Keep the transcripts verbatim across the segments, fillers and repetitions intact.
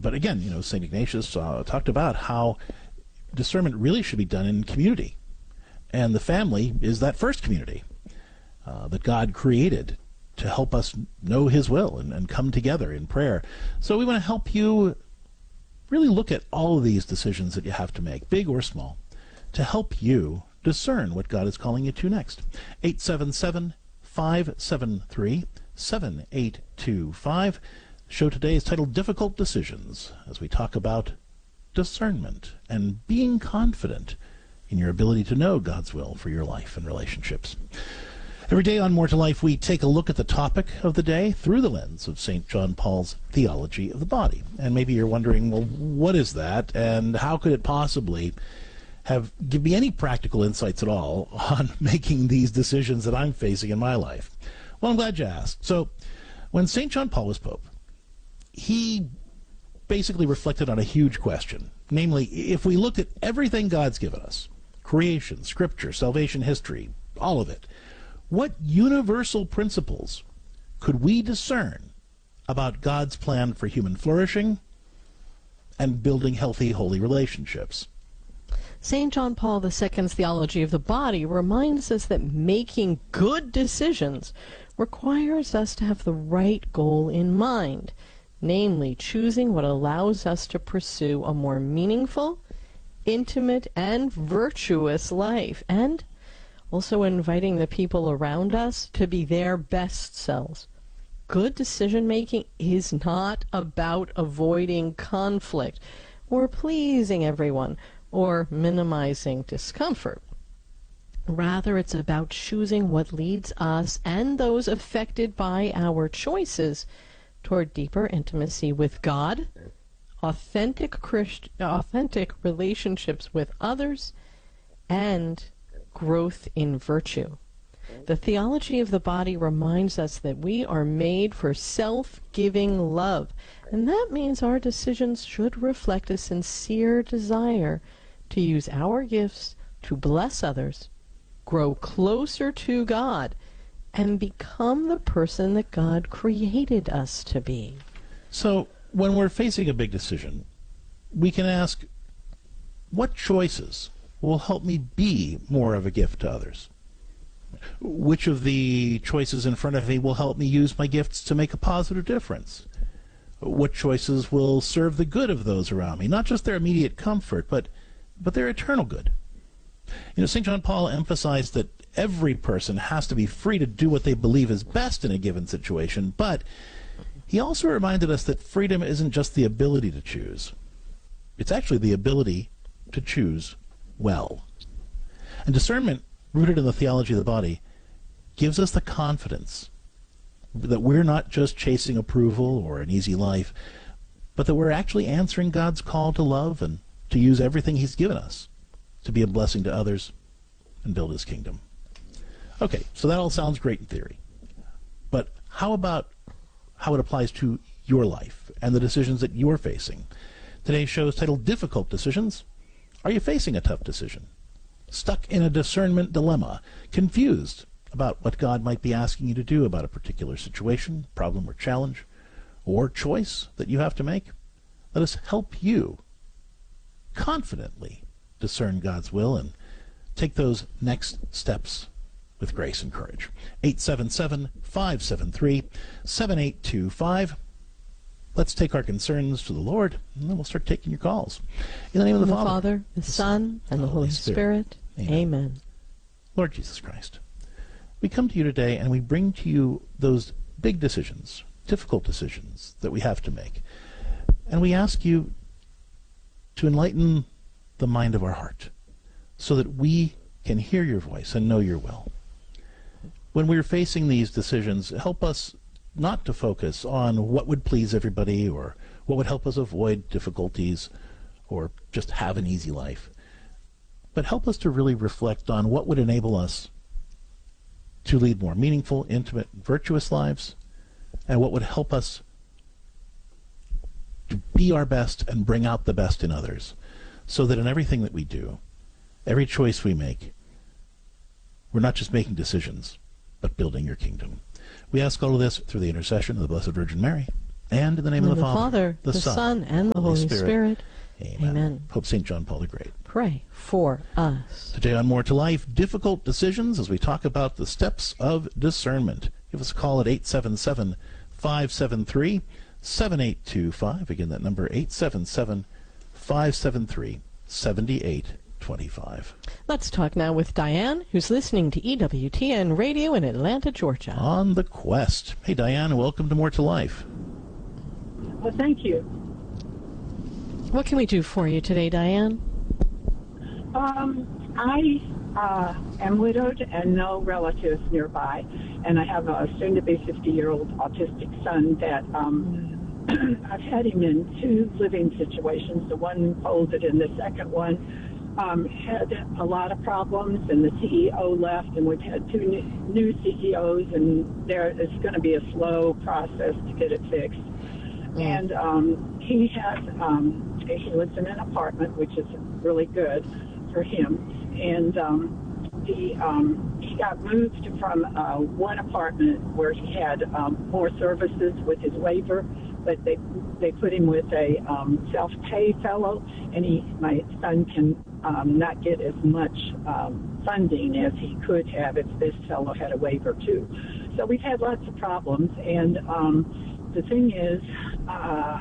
but again, you know, Saint Ignatius uh, talked about how discernment really should be done in community. And the family is that first community uh, that God created to help us know his will and, and come together in prayer. So we want to help you really look at all of these decisions that you have to make, big or small, to help you discern what God is calling you to next. eight seven seven, five seven three, seven eight two five. The show today is titled Difficult Decisions, as we talk about discernment and being confident in your ability to know God's will for your life and relationships. Every day on More to Life, we take a look at the topic of the day through the lens of Saint John Paul's theology of the body. And maybe you're wondering, well, what is that, and how could it possibly have give me any practical insights at all on making these decisions that I'm facing in my life? Well, I'm glad you asked. So, when Saint John Paul was Pope, he basically reflected on a huge question. Namely, if we looked at everything God's given us, creation, scripture, salvation history, all of it, what universal principles could we discern about God's plan for human flourishing and building healthy, holy relationships? Saint John Paul the Second's theology of the body reminds us that making good decisions requires us to have the right goal in mind, namely choosing what allows us to pursue a more meaningful, intimate, and virtuous life, and also inviting the people around us to be their best selves. Good decision-making is not about avoiding conflict or pleasing everyone or minimizing discomfort. Rather, it's about choosing what leads us and those affected by our choices toward deeper intimacy with God, authentic Christ, authentic relationships with others, and growth in virtue. The theology of the body reminds us that we are made for self-giving love, and that means our decisions should reflect a sincere desire to use our gifts to bless others, grow closer to God, and become the person that God created us to be. So, when we're facing a big decision, we can ask, what choices will help me be more of a gift to others? Which of the choices in front of me will help me use my gifts to make a positive difference? What choices will serve the good of those around me? Not just their immediate comfort, but, but their eternal good. You know, Saint John Paul emphasized that every person has to be free to do what they believe is best in a given situation, but he also reminded us that freedom isn't just the ability to choose. It's actually the ability to choose well. And discernment, rooted in the theology of the body, gives us the confidence that we're not just chasing approval or an easy life, but that we're actually answering God's call to love and to use everything he's given us to be a blessing to others and build his kingdom. Okay, so that all sounds great in theory. But how about how it applies to your life and the decisions that you're facing? Today's show is titled Difficult Decisions. Are you facing a tough decision? Stuck in a discernment dilemma? Confused about what God might be asking you to do about a particular situation, problem, or challenge, or choice that you have to make? Let us help you confidently discern God's will and take those next steps with grace and courage. eight seven seven, five seven three, seven eight two five. Let's take our concerns to the Lord, and then we'll start taking your calls. In the name of the, the Father, Father, the Son, and the Holy Spirit. Spirit. Amen. Amen. Lord Jesus Christ, we come to you today and we bring to you those big decisions, difficult decisions that we have to make. And we ask you to enlighten the mind of our heart so that we can hear your voice and know your will. When we're facing these decisions, help us not to focus on what would please everybody or what would help us avoid difficulties or just have an easy life, but help us to really reflect on what would enable us to lead more meaningful, intimate, virtuous lives, and what would help us to be our best and bring out the best in others, so that in everything that we do, every choice we make, we're not just making decisions, but building your kingdom. We ask all of this through the intercession of the Blessed Virgin Mary. And in the name In of the, the Father, the Son, and the Holy Spirit. Amen. Amen. Pope Saint John Paul the Great. Pray for us. Today on More to Life, difficult decisions as we talk about the steps of discernment. Give us a call at eight seven seven, five seven three, seven eight two five. Again, that number eight seven seven, five seven three, seven eight two five. Let's talk now with Diane, who's listening to E W T N Radio in Atlanta, Georgia. On the quest. Hey, Diane, welcome to More to Life. Well, thank you. What can we do for you today, Diane? Um, I uh, am widowed and no relatives nearby, and I have a soon-to-be fifty-year-old autistic son that um, I've had him in two living situations. The one folded, and the second one um, had a lot of problems, and the C E O left, and we've had two new, new C E Os, and there it's going to be a slow process to get it fixed. Mm. And um, he has um, he lives in an apartment, which is really good for him, and um, he um, he got moved from uh, one apartment where he had um, more services with his waiver, but they they put him with a um, self-pay fellow, and he my son can um, not get as much um, funding as he could have if this fellow had a waiver too. So we've had lots of problems, and um, the thing is. Uh,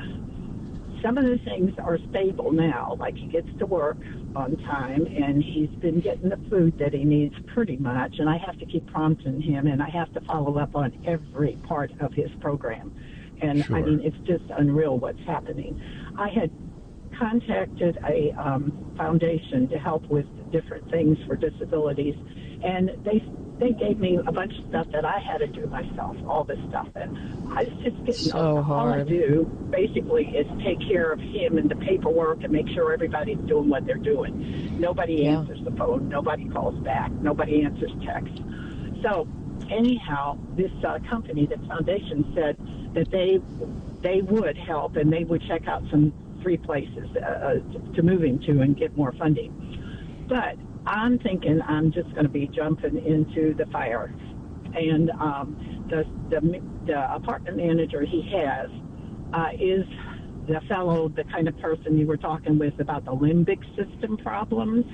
Some of the things are stable now, like he gets to work on time, and he's been getting the food that he needs pretty much, and I have to keep prompting him, and I have to follow up on every part of his program. And, Sure. I mean, it's just unreal what's happening. I had contacted a um, foundation to help with different things for disabilities, and they they gave me a bunch of stuff that I had to do myself, all this stuff. And I was just getting So all hard. I do basically is take care of him and the paperwork and make sure everybody's doing what they're doing. Nobody Yeah. answers the phone. Nobody calls back. Nobody answers text. So anyhow, this uh, company, the foundation, said that they they would help and they would check out some three places uh, to move him to and get more funding. But I'm thinking I'm just going to be jumping into the fire. And um, the, the the apartment manager he has uh, is the fellow, the kind of person you were talking with about the limbic system problems.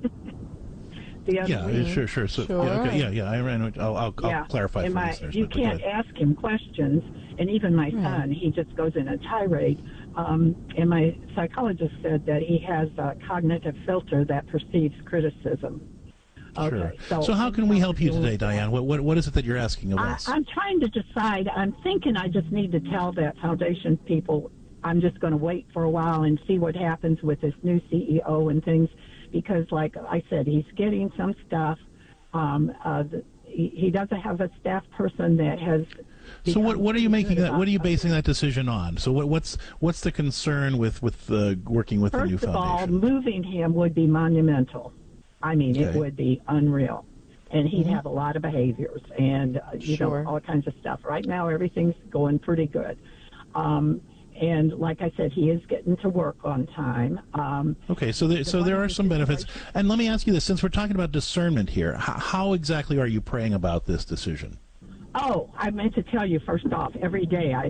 the other Yeah, week. sure, sure. So, Sure. Yeah, okay, yeah, yeah. I ran. I'll, I'll, I'll Yeah. clarify And for my, listeners. you but go can't ahead. ask him questions, and even my Right. son, he just goes in a tirade. Um, and my psychologist said that he has a cognitive filter that perceives criticism. Sure. Okay, So how can we help you today, Diane? What, what, what is it that you're asking of I, us? I'm trying to decide. I'm thinking I just need to tell that foundation people I'm just going to wait for a while and see what happens with this new C E O and things, because, like I said, he's getting some stuff. Um, uh, the, he, he doesn't have a staff person that has. So what, what are you making that? What are you about- basing that decision on? So what, what's what's the concern with with uh, working with the new First of all, foundation? moving him would be monumental. I mean, it Okay. would be unreal. And he'd have a lot of behaviors and, uh, you Sure. know, all kinds of stuff. Right now, everything's going pretty good. Um, and like I said, he is getting to work on time. Um, Okay, so there, so there are some benefits. And let me ask you this: since we're talking about discernment here, how, how exactly are you praying about this decision? oh, I meant to tell you first off, every day I,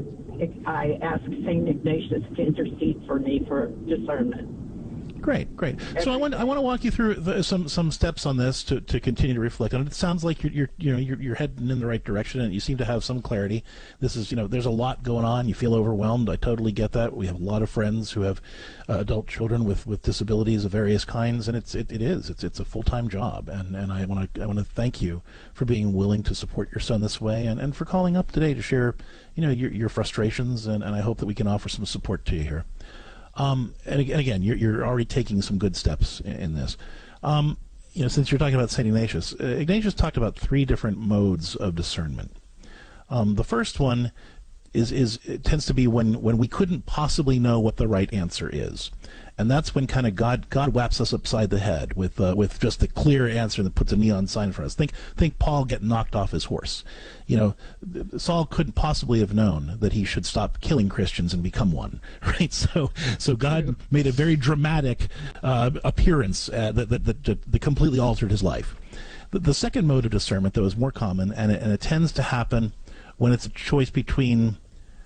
I ask Saint Ignatius to intercede for me for discernment. Great, great. So I want I want to walk you through the, some some steps on this to, to continue to reflect on it. It sounds like you're, you're you know you're, you're heading in the right direction, and you seem to have some clarity. This is you know there's a lot going on. You feel overwhelmed. I totally get that. We have a lot of friends who have uh, adult children with, with disabilities of various kinds, and it's it, it is it's it's a full time job. And, and I want to I want to thank you for being willing to support your son this way, and, and for calling up today to share you know your your frustrations, and, and I hope that we can offer some support to you here. Um, and ag- and again, you're, you're already taking some good steps in, in this. Um, you know, since you're talking about Saint Ignatius, uh, Ignatius talked about three different modes of discernment. Um, the first one is is it tends to be when when we couldn't possibly know what the right answer is, and that's when kind of God God whaps us upside the head with uh, with just the clear answer that puts a neon sign for us. Think think Paul getting knocked off his horse. You know, Saul couldn't possibly have known that he should stop killing Christians and become one, right? So so God made a very dramatic uh, appearance uh, that, that, that that completely altered his life. The, the second mode of discernment, though, is more common, and it, and it tends to happen when it's a choice between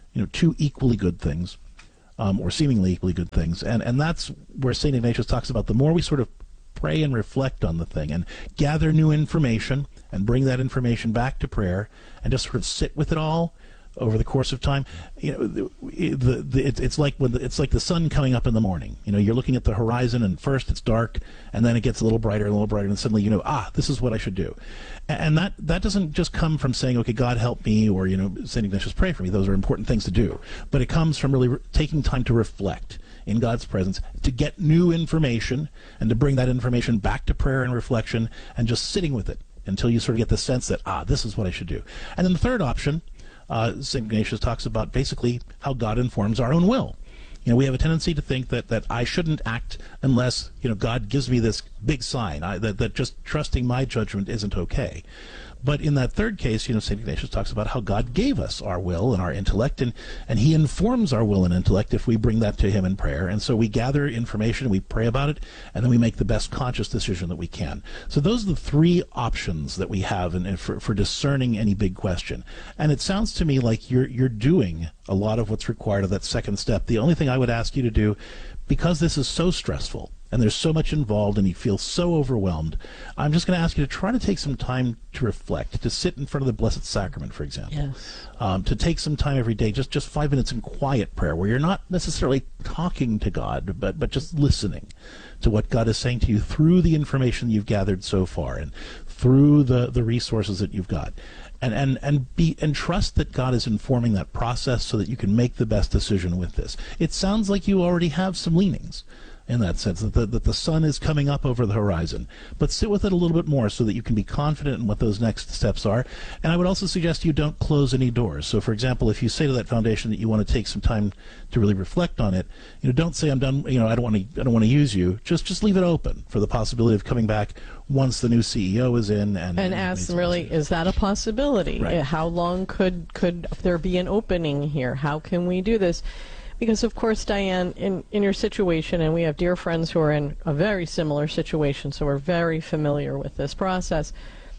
you know, two equally good things, um, or seemingly equally good things. And, and that's where Saint Ignatius talks about the more we sort of pray and reflect on the thing and gather new information and bring that information back to prayer and just sort of sit with it all over the course of time. You know, the, the, the, it's, it's like when the, it's like the sun coming up in the morning. You know, you're looking at the horizon, and first it's dark, and then it gets a little brighter and a little brighter, and suddenly you know, ah, this is what I should do. And that that doesn't just come from saying, okay, God help me, or, you know, Saint Ignatius, pray for me. Those are important things to do. But it comes from really re- taking time to reflect in God's presence, to get new information, and to bring that information back to prayer and reflection, and just sitting with it until you sort of get the sense that, ah, this is what I should do. And then the third option, Uh, Saint Ignatius talks about basically how God informs our own will. You know, we have a tendency to think that, that I shouldn't act unless, you know, God gives me this big sign, I, that, that just trusting my judgment isn't okay. But in that third case, you know, Saint Ignatius talks about how God gave us our will and our intellect, and, and he informs our will and intellect if we bring that to him in prayer. And so we gather information, we pray about it, and then we make the best conscious decision that we can. So those are the three options that we have in, in, for, for discerning any big question. And it sounds to me like you're you're doing a lot of what's required of that second step. The only thing I would ask you to do, because this is so stressful, and there's so much involved, and you feel so overwhelmed, I'm just going to ask you to try to take some time to reflect, to sit in front of the Blessed Sacrament, for example. Yes. Um, to take some time every day, just, just five minutes in quiet prayer, where you're not necessarily talking to God, but, but just listening to what God is saying to you through the information you've gathered so far, and through the, the resources that you've got. And, and, and, be, and trust that God is informing that process so that you can make the best decision with this. It sounds like you already have some leanings in that sense, that the, that the sun is coming up over the horizon. But sit with it a little bit more so that you can be confident in what those next steps are. And I would also suggest you don't close any doors. So, for example, if you say to that foundation that you want to take some time to really reflect on it, you know, don't say, I'm done, you know, I don't want to I don't want to use you. Just just leave it open for the possibility of coming back once the new C E O is in. And, and ask them, really, is that a possibility? Right. How long could, could there be an opening here? How can we do this? Because, of course, Diane, in, in your situation, and we have dear friends who are in a very similar situation, so we're very familiar with this process,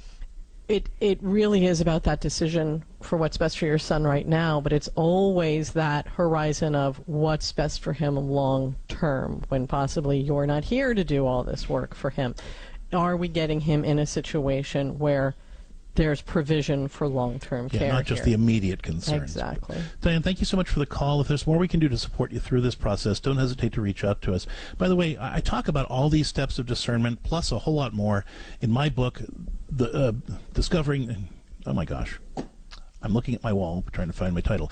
it, it really is about that decision for what's best for your son right now, but it's always that horizon of what's best for him long term, when possibly you're not here to do all this work for him. Are we getting him in a situation where there's provision for long-term yeah, care not just here? the immediate concerns. Exactly. Diane, thank you so much for the call. If there's more we can do to support you through this process, don't hesitate to reach out to us. By the way, I talk about all these steps of discernment, plus a whole lot more, in my book, the uh, Discovering... Oh, my gosh. I'm looking at my wall, trying to find my title.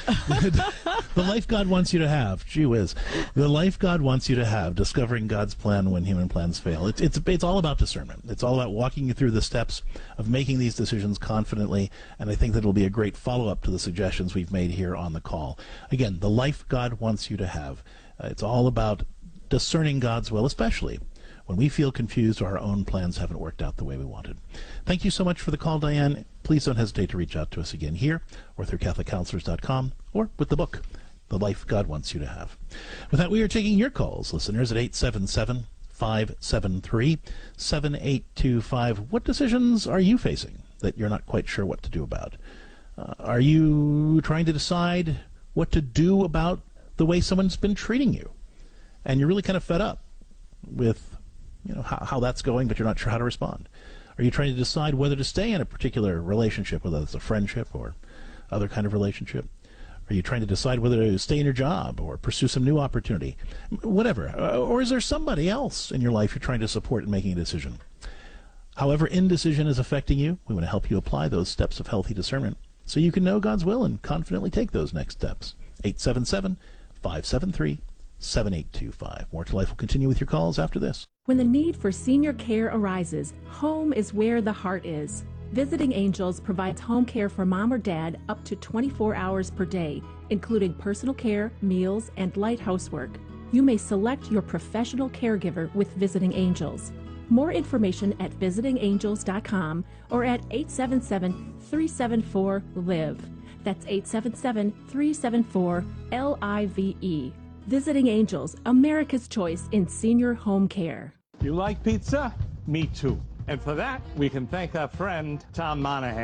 The Life God Wants You to Have. Gee whiz. The Life God Wants You to Have, Discovering God's Plan When Human Plans Fail. It's, it's, it's all about discernment. It's all about walking you through the steps of making these decisions confidently, and I think that it'll be a great follow-up to the suggestions we've made here on the call. Again, The Life God Wants You to Have. Uh, it's all about discerning God's will, especially when we feel confused or our own plans haven't worked out the way we wanted. Thank you so much for the call, Diane. Please don't hesitate to reach out to us again here or through Catholic Counselors dot com or with the book, The Life God Wants You to Have. With that, we are taking your calls, listeners, at eight seven seven, five seven three, seven eight two five. What decisions are you facing that you're not quite sure what to do about? Uh, are you trying to decide what to do about the way someone's been treating you? And you're really kind of fed up with you know, how, how that's going, but you're not sure how to respond? Are you trying to decide whether to stay in a particular relationship, whether it's a friendship or other kind of relationship? Are you trying to decide whether to stay in your job or pursue some new opportunity? Whatever. Or is there somebody else in your life you're trying to support in making a decision? However indecision is affecting you, we want to help you apply those steps of healthy discernment so you can know God's will and confidently take those next steps. eight seven seven, five seven three, seven eight two five. More to Life will continue with your calls after this. When the need for senior care arises, home is where the heart is. Visiting Angels provides home care for mom or dad up to twenty-four hours per day, including personal care, meals, and light housework. You may select your professional caregiver with Visiting Angels. More information at visiting angels dot com or at eight seven seven, three seven four, L I V E. That's eight seven seven, three seven four, L I V E. Visiting Angels, America's choice in senior home care. You like pizza? Me too. And for that, we can thank our friend Tom Monahan.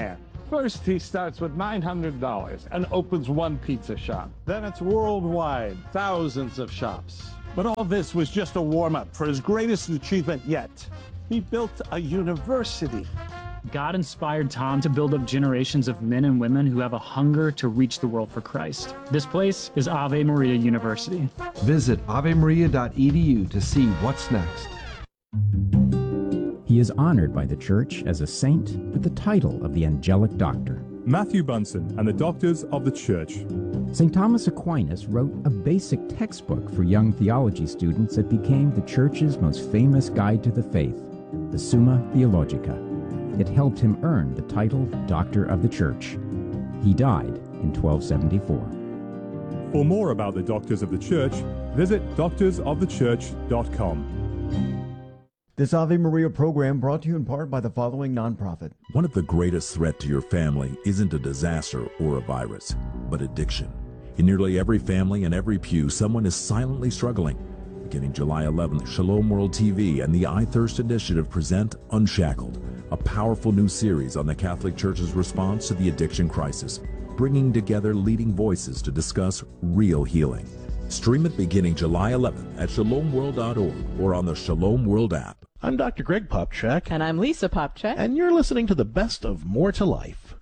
First, he starts with nine hundred dollars and opens one pizza shop. Then it's worldwide, thousands of shops. But all this was just a warm-up for his greatest achievement yet. He built a university. God inspired Tom to build up generations of men and women who have a hunger to reach the world for Christ. This place is Ave Maria University. Visit ave maria dot e d u to see what's next. He is honored by the Church as a saint with the title of the Angelic Doctor. Matthew Bunson and the Doctors of the Church. Saint Thomas Aquinas wrote a basic textbook for young theology students that became the Church's most famous guide to the faith, the Summa Theologica. It helped him earn the title Doctor of the Church. He died in twelve seventy-four. For more about the Doctors of the Church, visit doctors of the church dot com. This Ave Maria program brought to you in part by the following nonprofit. One of the greatest threats to your family isn't a disaster or a virus, but addiction. In nearly every family and every pew, someone is silently struggling. Beginning July eleventh, Shalom World T V and the I Thirst Initiative present Unshackled, a powerful new series on the Catholic Church's response to the addiction crisis, bringing together leading voices to discuss real healing. Stream it beginning July eleventh at shalom world dot org or on the Shalom World app. I'm Doctor Greg Popchak. And I'm Lisa Popchak. And you're listening to the best of More to Life.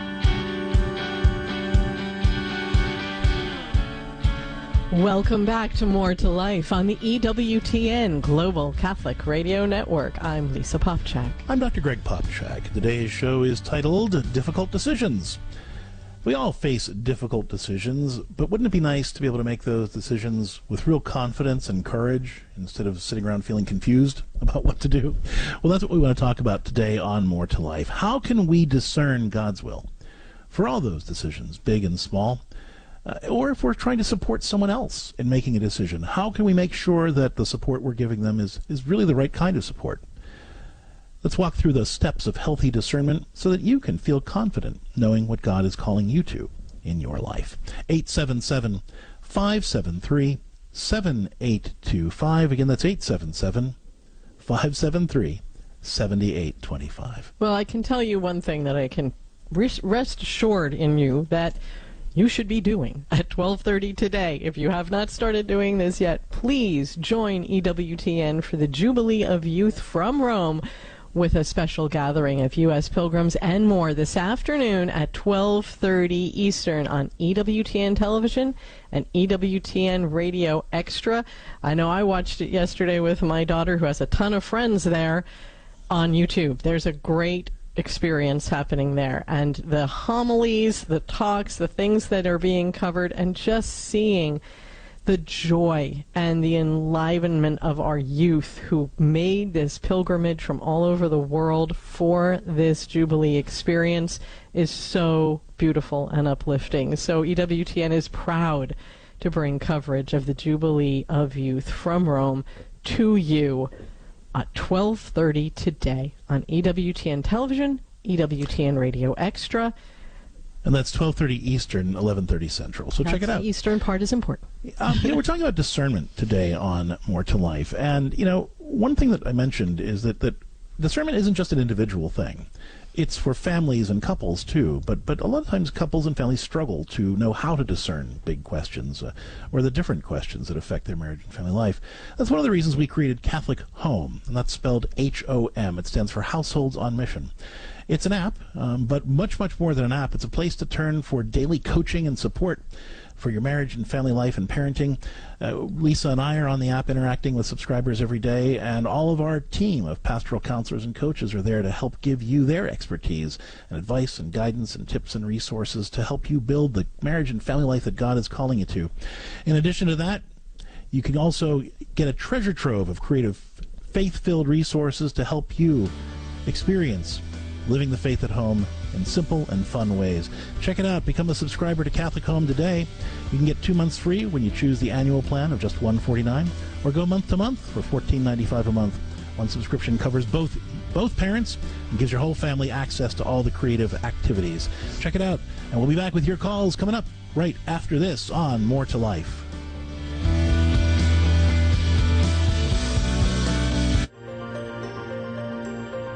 Welcome back to More to Life on the E W T N Global Catholic Radio Network. I'm Lisa Popchak. I'm Doctor Greg Popchak. Today's show is titled Difficult Decisions. We all face difficult decisions, but wouldn't it be nice to be able to make those decisions with real confidence and courage instead of sitting around feeling confused about what to do? Well, that's what we want to talk about today on More to Life. How can we discern God's will for all those decisions, big and small? Uh, or if we're trying to support someone else in making a decision, how can we make sure that the support we're giving them is, is really the right kind of support? Let's walk through the steps of healthy discernment so that you can feel confident knowing what God is calling you to in your life. eight seven seven, five seven three, seven eight two five. Again, that's eight seven seven, five seven three, seven eight two five. Well, I can tell you one thing that I can rest assured in you that you should be doing at twelve thirty today. If you have not started doing this yet, please join E W T N for the Jubilee of Youth from Rome, with a special gathering of U S pilgrims and more this afternoon at twelve thirty Eastern on E W T N Television and E W T N Radio Extra. I know I watched it yesterday with my daughter, who has a ton of friends there, on YouTube. There's a great experience happening there, and the homilies, the talks, the things that are being covered, and just seeing the joy and the enlivenment of our youth who made this pilgrimage from all over the world for this Jubilee experience is so beautiful and uplifting. So E W T N is proud to bring coverage of the Jubilee of Youth from Rome to you at twelve thirty today on E W T N Television, E W T N Radio Extra. And that's twelve thirty Eastern, eleven thirty Central. So That's check it out. The Eastern part is important. Um, you know, we're talking about discernment today on More to Life. And, you know, one thing that I mentioned is that, that discernment isn't just an individual thing. It's for families and couples, too. But but a lot of times couples and families struggle to know how to discern big questions uh, or the different questions that affect their marriage and family life. That's one of the reasons we created Catholic Home, and that's spelled H O M. It stands for Households on Mission. It's an app, um, but much, much more than an app. It's a place to turn for daily coaching and support for your marriage and family life and parenting. Uh, Lisa and I are on the app interacting with subscribers every day, and all of our team of pastoral counselors and coaches are there to help give you their expertise and advice and guidance and tips and resources to help you build the marriage and family life that God is calling you to. In addition to that, you can also get a treasure trove of creative, faith-filled resources to help you experience living the faith at home in simple and fun ways. Check it out. Become a subscriber to Catholic Home today. You can get two months free when you choose the annual plan of just one hundred forty-nine dollars, or go month to month for fourteen ninety-five a month. One subscription covers both both parents and gives your whole family access to all the creative activities. Check it out. And we'll be back with your calls coming up right after this on More to Life.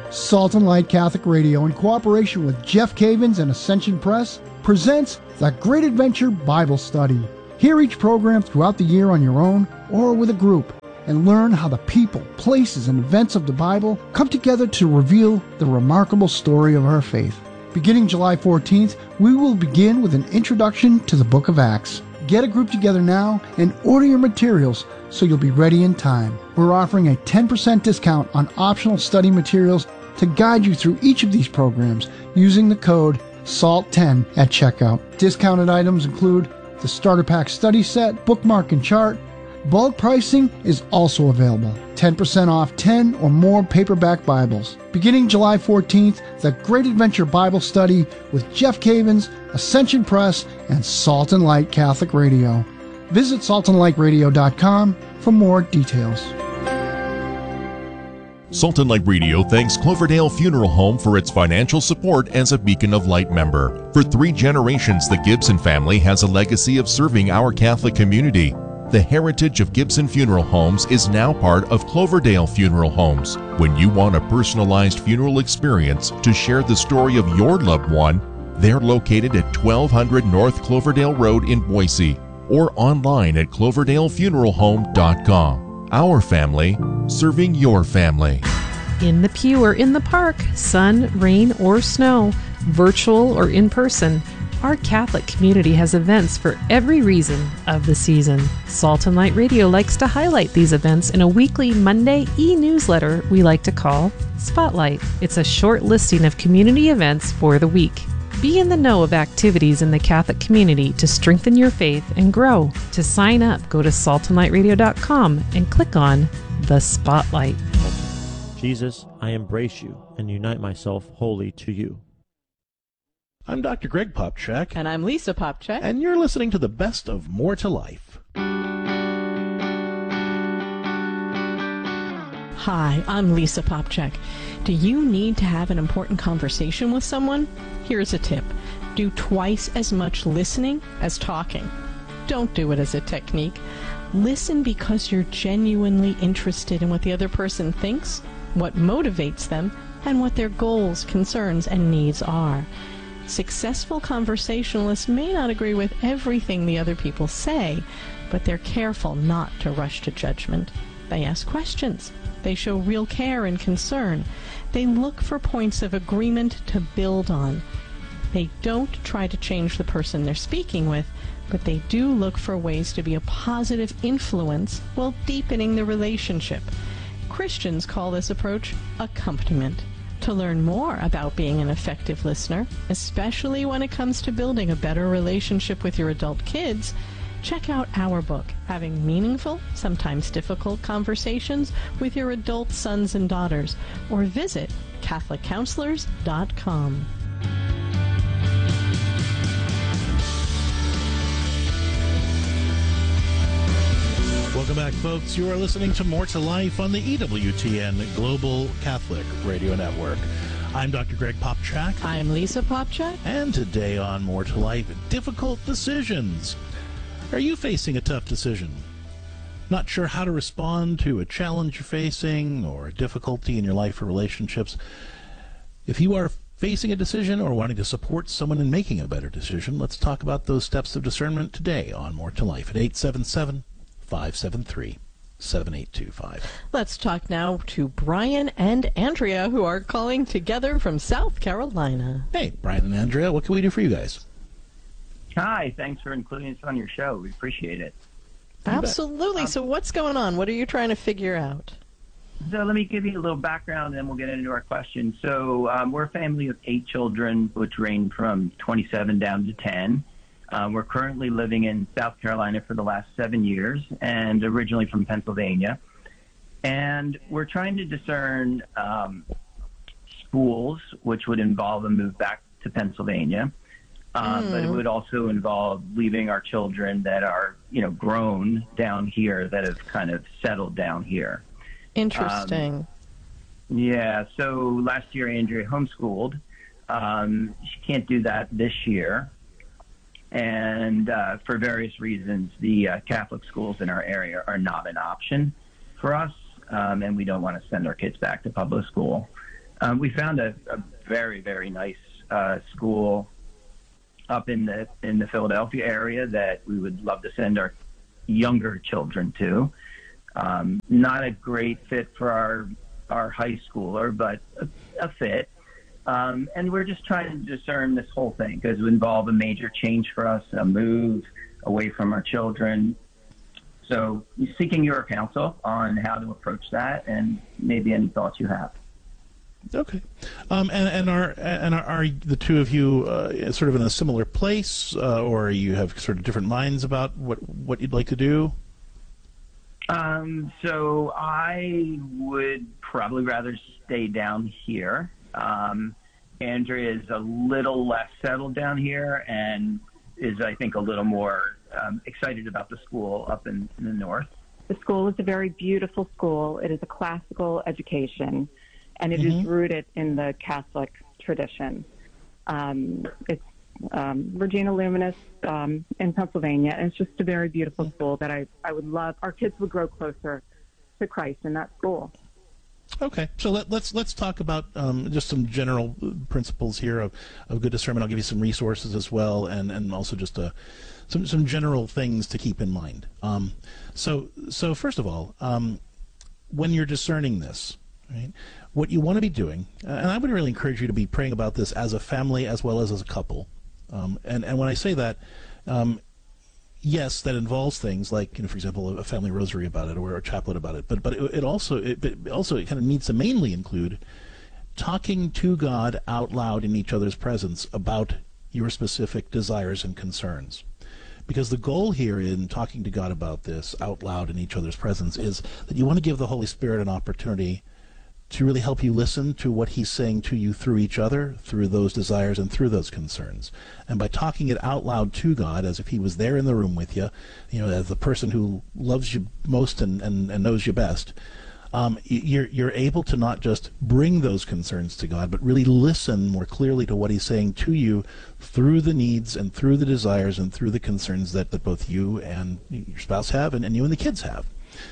Salt and Light Catholic Radio, in cooperation with Jeff Cavins and Ascension Press, presents The Great Adventure Bible Study. Hear each program throughout the year on your own or with a group, and learn how the people, places, and events of the Bible come together to reveal the remarkable story of our faith. Beginning July fourteenth, we will begin with an introduction to the book of Acts. Get a group together now and order your materials so you'll be ready in time. We're offering a ten percent discount on optional study materials to guide you through each of these programs using the code S A L T ten at checkout. Discounted items include the Starter Pack Study Set, Bookmark and Chart. Bulk pricing is also available. ten percent off ten or more paperback Bibles. Beginning July fourteenth, The Great Adventure Bible Study with Jeff Cavins, Ascension Press, and Salt and Light Catholic Radio. Visit salt and light radio dot com for more details. Salt and Light Radio thanks Cloverdale Funeral Home for its financial support as a Beacon of Light member. For three generations, the Gibson family has a legacy of serving our Catholic community. The heritage of Gibson Funeral Homes is now part of Cloverdale Funeral Homes. When you want a personalized funeral experience to share the story of your loved one, they're located at twelve hundred North Cloverdale Road in Boise or online at cloverdale funeral home dot com. Our family, serving your family. In the pew or in the park, sun, rain, or snow, virtual or in person, our Catholic community has events for every reason of the season. Salt and Light Radio likes to highlight these events in a weekly Monday e-newsletter we like to call Spotlight. It's a short listing of community events for the week. Be in the know of activities in the Catholic community to strengthen your faith and grow. To sign up, go to salt and light radio dot com and click on the Spotlight. Jesus, I embrace you and unite myself wholly to you. I'm Doctor Greg Popchak. And I'm Lisa Popchak. And you're listening to the best of More to Life. Hi, I'm Lisa Popchak. Do you need to have an important conversation with someone? Here's a tip. Do twice as much listening as talking. Don't do it as a technique. Listen because you're genuinely interested in what the other person thinks, what motivates them, and what their goals, concerns, and needs are. Successful conversationalists may not agree with everything the other people say, but they're careful not to rush to judgment. They ask questions. They show real care and concern. They look for points of agreement to build on. They don't try to change the person they're speaking with, but they do look for ways to be a positive influence while deepening the relationship. Christians call this approach accompaniment. To learn more about being an effective listener, especially when it comes to building a better relationship with your adult kids, check out our book, Having Meaningful, Sometimes Difficult Conversations with Your Adult Sons and Daughters, or visit catholic counselors dot com. Welcome back, folks. You are listening to More to Life on the E W T N Global Catholic Radio Network. I'm Doctor Greg Popchak. I'm Lisa Popchak. And today on More to Life, difficult decisions. Are you facing a tough decision? Not sure how to respond to a challenge you're facing or a difficulty in your life or relationships? If you are facing a decision or wanting to support someone in making a better decision, let's talk about those steps of discernment today on More to Life at eight seven seven, five seven three, seven eight two five. Let's talk now to Brian and Andrea, who are calling together from South Carolina. Hey, Brian and Andrea, what can we do for you guys? Hi, thanks for including us on your show. We appreciate it. Absolutely. Um, so what's going on? What are you trying to figure out? So let me give you a little background, and then we'll get into our question. So um, we're a family of eight children, which range from twenty-seven down to ten. Um, we're currently living in South Carolina for the last seven years and originally from Pennsylvania. And we're trying to discern um, schools, which would involve a move back to Pennsylvania. Uh, mm. But it would also involve leaving our children that are, you know, grown down here, that have kind of settled down here. Interesting. Um, yeah. So last year, Andrea homeschooled. Um, she can't do that this year. And uh, for various reasons, the uh, Catholic schools in our area are not an option for us, um, and we don't want to send our kids back to public school. Um, we found a, a very, very nice uh, school up in the in the Philadelphia area that we would love to send our younger children to. Um, not a great fit for our our high schooler, but a, a fit. Um, and we're just trying to discern this whole thing because it would involve a major change for us, a move away from our children. So seeking your counsel on how to approach that and maybe any thoughts you have. Okay. Um, and, and are and are, are the two of you uh, sort of in a similar place, uh, or you have sort of different minds about what, what you'd like to do? Um, so I would probably rather stay down here. Um, Andrea is a little less settled down here and is, I think, a little more um, excited about the school up in, in the north. The school is a very beautiful school. It is a classical education, and it Mm-hmm. is rooted in the Catholic tradition. Um, it's um, Regina Luminis um, in Pennsylvania, and it's just a very beautiful school that I, I would love. Our kids would grow closer to Christ in that school. Okay, so let, let's let's talk about um, just some general principles here of, of good discernment. I'll give you some resources as well, and, and also just a, some some general things to keep in mind. Um, so so first of all, um, when you're discerning this, right, what you want to be doing, and I would really encourage you to be praying about this as a family as well as as a couple. Um, and and when I say that, um, yes, that involves things like, you know, for example, a family rosary about it or a chaplet about it. But but it, it also it, it also it kind of needs to mainly include talking to God out loud in each other's presence about your specific desires and concerns. Because the goal here in talking to God about this out loud in each other's presence is that you want to give the Holy Spirit an opportunity to really help you listen to what he's saying to you through each other, through those desires and through those concerns. And by talking it out loud to God as if he was there in the room with you, you know, as the person who loves you most and, and, and knows you best, um, you're, you're able to not just bring those concerns to God, but really listen more clearly to what he's saying to you through the needs and through the desires and through the concerns that, that both you and your spouse have and, and you and the kids have.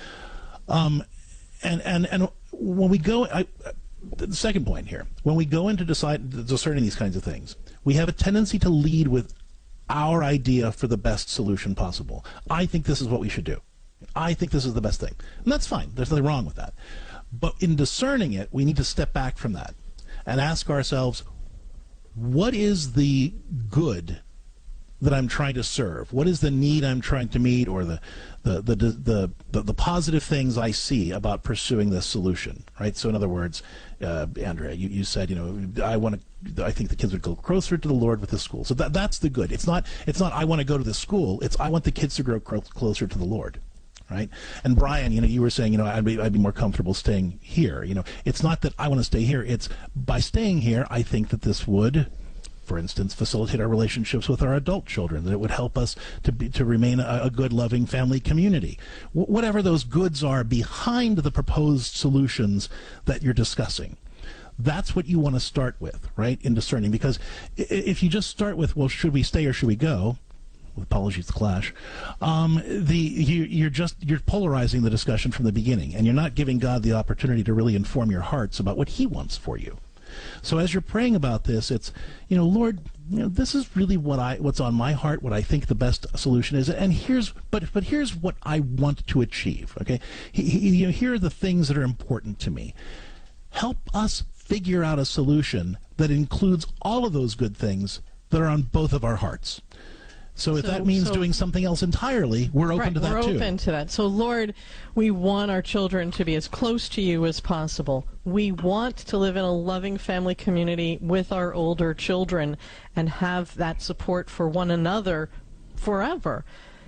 Um, and, and, and when we go, I, the second point here, when we go into decide, discerning these kinds of things, we have a tendency to lead with our idea for the best solution possible. I think this is what we should do. I think this is the best thing. And that's fine. There's nothing wrong with that. But in discerning it, we need to step back from that and ask ourselves, what is the good that I'm trying to serve? What is the need I'm trying to meet, or the the the the the, the positive things I see about pursuing this solution, right? So in other words, uh, Andrea, you, you said, you know, I want to, I think the kids would go closer to the Lord with the school. So that that's the good. It's not it's not I want to go to the school. It's I want the kids to grow cro- closer to the Lord. Right? And Brian, you know, you were saying, you know, I'd be, I'd be more comfortable staying here. You know, it's not that I want to stay here. It's by staying here, I think that this would, for instance, facilitate our relationships with our adult children, that it would help us to be, to remain a, a good, loving family community. W- whatever those goods are behind the proposed solutions that you're discussing. That's what you want to start with, right, in discerning. Because if you just start with, well, should we stay or should we go? Apologies to clash. Um, the you, you're just you're polarizing the discussion from the beginning, and you're not giving God the opportunity to really inform your hearts about what He wants for you. So as you're praying about this, it's, you know, Lord, you know, this is really what I what's on my heart, what I think the best solution is, and here's but but here's what I want to achieve. Okay, he, he, you know, here are the things that are important to me. Help us figure out a solution that includes all of those good things that are on both of our hearts. So if So- that means so- doing something else entirely, we're open right, to that we're too. open to that. So, Lord, we want our children to be as close to you as possible. We want to live in a loving family community with our older children and have that support for one another forever.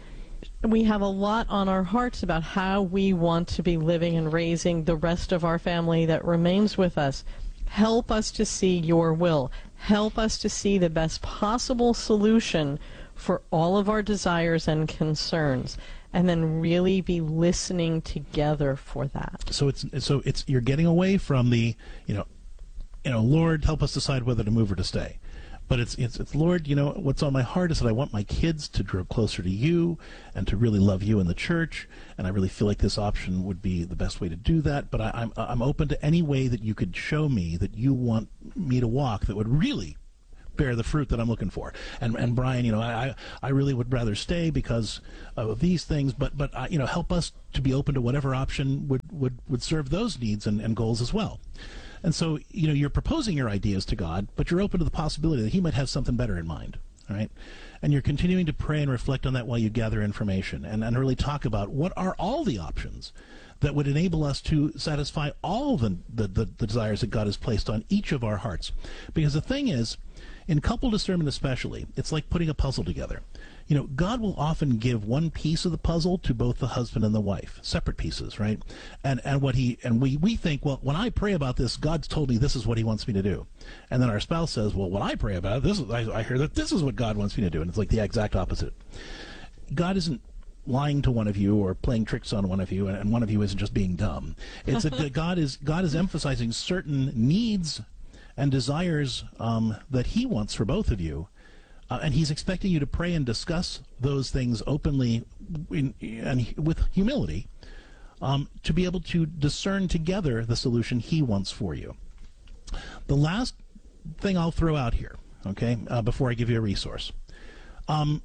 We have a lot on our hearts about how we want to be living and raising the rest of our family that remains with us. Help us to see your will. Help us to see the best possible solution for all of our desires and concerns, and then really be listening together for that. So it's so it's you're getting away from the, you know, you know, Lord, help us decide whether to move or to stay. But it's, it's, it's, Lord, you know, what's on my heart is that I want my kids to grow closer to you and to really love you in the church, and I really feel like this option would be the best way to do that, but I, I'm, I'm open to any way that you could show me that you want me to walk that would really bear the fruit that I'm looking for. And and Brian, you know, I I really would rather stay because of these things, but but uh, you know, help us to be open to whatever option would would, would serve those needs and, and goals as well. And so, you know, you're proposing your ideas to God, but you're open to the possibility that he might have something better in mind, all right? And you're continuing to pray and reflect on that while you gather information and, and really talk about what are all the options that would enable us to satisfy all the, the, the, the desires that God has placed on each of our hearts. Because the thing is, in couple discernment especially, it's like putting a puzzle together. You know, God will often give one piece of the puzzle to both the husband and the wife, separate pieces, right? And and what he and we we think, well, when I pray about this, God's told me this is what he wants me to do. And then our spouse says, well, when I pray about it, this is I, I hear that this is what God wants me to do, and it's like the exact opposite. God isn't lying to one of you or playing tricks on one of you, and, and one of you isn't just being dumb. It's that God is God is emphasizing certain needs and desires um, that he wants for both of you. Uh, and he's expecting you to pray and discuss those things openly in, and with humility um, to be able to discern together the solution he wants for you. The last thing I'll throw out here, okay, uh, before I give you a resource, um,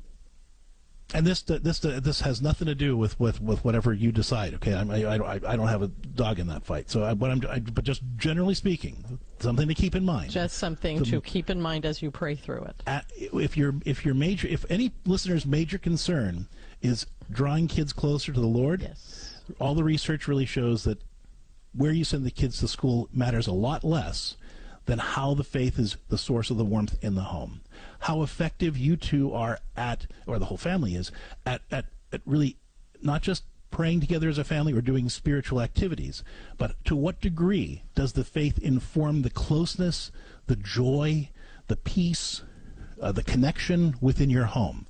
and this this this has nothing to do with, with, with whatever you decide. Okay, I'm, I, I I don't have a dog in that fight. So, I, but I'm I, but just generally speaking, something to keep in mind. Just something the, to keep in mind as you pray through it. At, if your if your major if any listener's major concern is drawing kids closer to the Lord, yes. all the research really shows that where you send the kids to school matters a lot less than how the faith is the source of the warmth in the home. How effective you two are at, or the whole family is, at, at, at really not just praying together as a family or doing spiritual activities, but to what degree does the faith inform the closeness, the joy, the peace, uh, the connection within your home?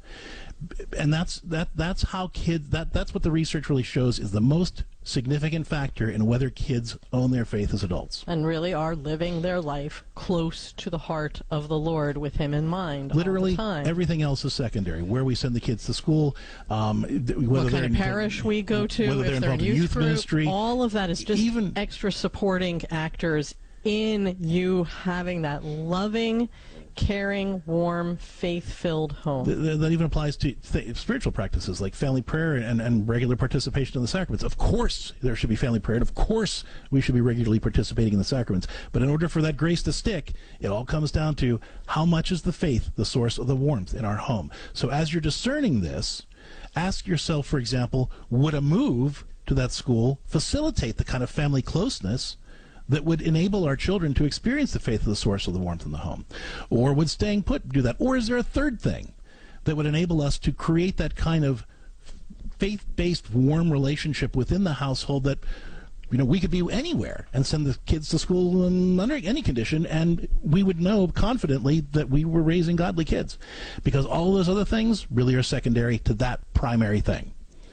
And that's that that's how kids that that's what the research really shows is the most significant factor in whether kids own their faith as adults. And really are living their life close to the heart of the Lord with him in mind. Literally, all the time. Everything else is secondary. Where we send the kids to school, um, whether what they're kind of in, parish we go to, whether if they're they're involved in in youth, youth group, ministry, all of that is just even extra supporting actors in you having that loving, caring, warm, faith-filled home. Th- that even applies to th- spiritual practices like family prayer and, and regular participation in the sacraments. Of course there should be family prayer, and of course we should be regularly participating in the sacraments. But in order for that grace to stick, it all comes down to how much is the faith the source of the warmth in our home. So as you're discerning this, ask yourself, for example, would a move to that school facilitate the kind of family closeness that would enable our children to experience the faith of the source of the warmth in the home? Or would staying put do that? Or is there a third thing that would enable us to create that kind of faith-based warm relationship within the household that, you know, we could be anywhere and send the kids to school in under any condition, and we would know confidently that we were raising godly kids? Because all those other things really are secondary to that primary thing.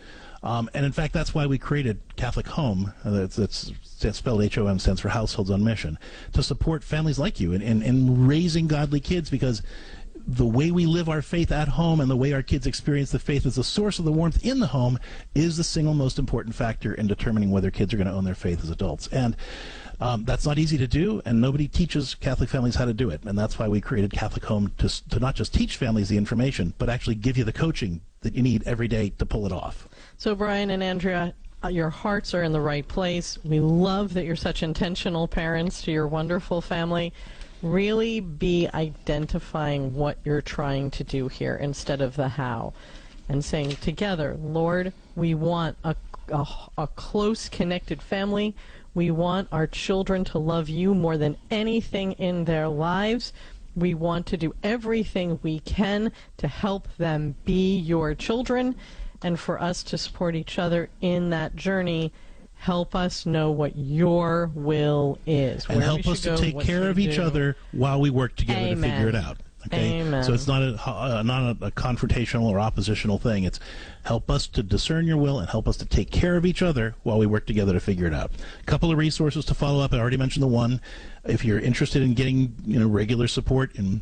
Um, and in fact, that's why we created Catholic Home. That's, that's, that's spelled H O M, stands for Households on Mission, to support families like you in, in, in raising godly kids, because the way we live our faith at home and the way our kids experience the faith as the source of the warmth in the home is the single most important factor in determining whether kids are going to own their faith as adults. And um, that's not easy to do, and nobody teaches Catholic families how to do it. And that's why we created Catholic Home, to, to not just teach families the information, but actually give you the coaching that you need every day to pull it off. So Brian and Andrea, uh, your hearts are in the right place. We love that you're such intentional parents to your wonderful family. Really be identifying what you're trying to do here instead of the how, and saying together, Lord, we want a, a, a close, connected family. We want our children to love you more than anything in their lives. We want to do everything we can to help them be your children, and for us to support each other in that journey. Help us know what your will is. And help us to go, take care of each do. other while we work together Amen. to figure it out. Okay? Amen. So it's not a uh, not a, a confrontational or oppositional thing. It's help us to discern your will and help us to take care of each other while we work together to figure it out. A couple of resources to follow up. I already mentioned the one. If you're interested in getting, you know, regular support in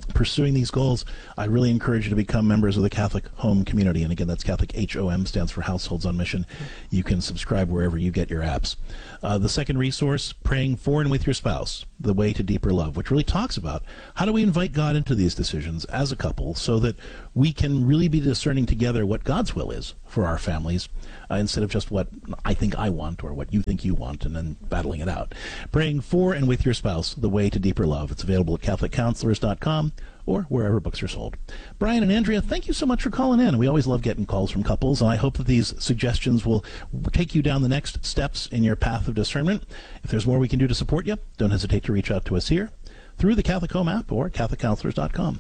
pursuing these goals, I really encourage you to become members of the Catholic Home Community. And again, that's Catholic H O M, stands for Households on Mission. You can subscribe wherever you get your apps. Uh, the second resource, Praying For and With Your Spouse, The Way to Deeper Love, which really talks about how do we invite God into these decisions as a couple so that we can really be discerning together what God's will is for our families, uh, instead of just what I think I want or what you think you want and then battling it out. Praying For and With Your Spouse, The Way to Deeper Love. It's available at Catholic Counselors dot com or wherever books are sold. Brian and Andrea, thank you so much for calling in. We always love getting calls from couples, and I hope that these suggestions will take you down the next steps in your path of discernment. If there's more we can do to support you, don't hesitate to reach out to us here through the Catholic Home app or Catholic Counselors dot com.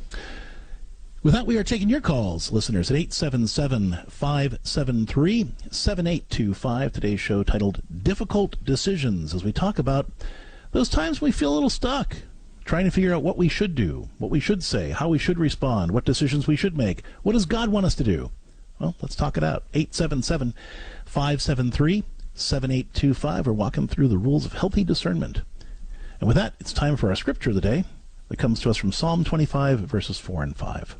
With that, we are taking your calls, listeners, at eight seven seven, five seven three, seven eight two five. Today's show titled Difficult Decisions, as we talk about those times we feel a little stuck, trying to figure out what we should do, what we should say, how we should respond, what decisions we should make. What does God want us to do? Well, let's talk it out. eight seven seven, five seven three, seven eight two five. We're walking through the rules of healthy discernment. And with that, it's time for our scripture of the day that comes to us from Psalm twenty-five, verses four and five.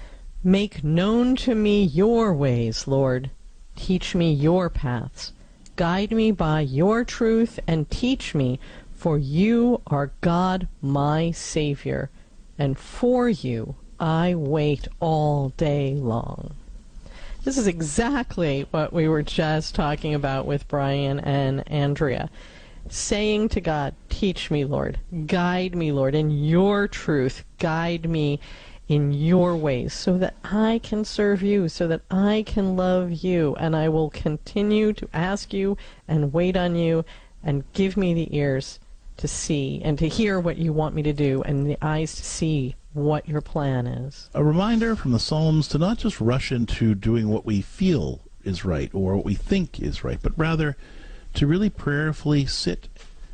Make known to me your ways, Lord. Teach me your paths. Guide me by your truth and teach me, for you are God, my Savior, and for you I wait all day long. This is exactly what we were just talking about with Brian and Andrea. Saying to God, teach me, Lord, guide me, Lord, in your truth, guide me in your ways so that I can serve you, so that I can love you, and I will continue to ask you and wait on you, and give me the ears to see and to hear what you want me to do and the eyes to see what your plan is. A reminder from the Psalms to not just rush into doing what we feel is right or what we think is right, but rather to really prayerfully sit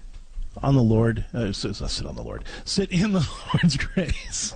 on the Lord, uh, sit on the Lord, sit in the Lord's grace.